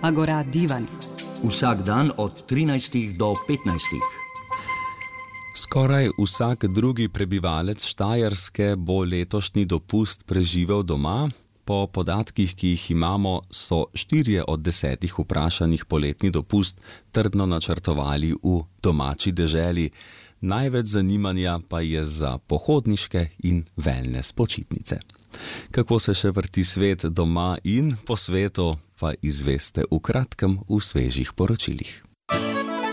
Agora Divan. Vsak dan od 13 do 15. Skoraj vsak drugi prebivalec Štajerske bo letošnji dopust preživel doma. Po podatkih, ki jih imamo, so 4 od 10 vprašanih poletni dopust trdno načrtovali v domači deželi. Največ zanimanja pa je za pohodniške in wellness počitnice. Kako se še vrti svet doma in po svetu, pa izveste v kratkem v svežih poročilih.